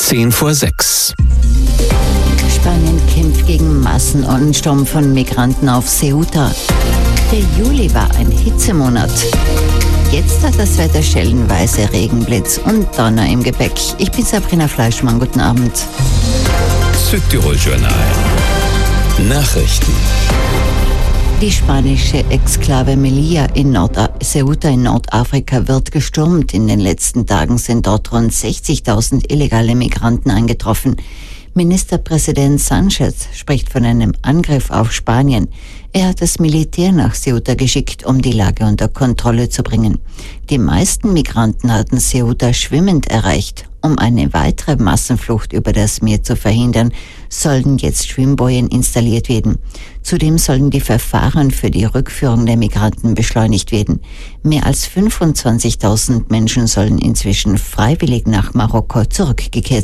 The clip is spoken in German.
5:10 Spanien kämpft gegen Massenansturm von Migranten auf Ceuta. Der Juli war ein Hitzemonat. Jetzt hat das Wetter stellenweise Regenblitz und Donner im Gepäck. Ich bin Sabrina Fleischmann, guten Abend. Südtirol Journal. Nachrichten. Die spanische Exklave Melilla in Ceuta in Nordafrika wird gestürmt. In den letzten Tagen sind dort rund 60.000 illegale Migranten eingetroffen. Ministerpräsident Sánchez spricht von einem Angriff auf Spanien. Er hat das Militär nach Ceuta geschickt, um die Lage unter Kontrolle zu bringen. Die meisten Migranten hatten Ceuta schwimmend erreicht. Um eine weitere Massenflucht über das Meer zu verhindern, sollen jetzt Schwimmbojen installiert werden. Zudem sollen die Verfahren für die Rückführung der Migranten beschleunigt werden. Mehr als 25.000 Menschen sollen inzwischen freiwillig nach Marokko zurückgekehrt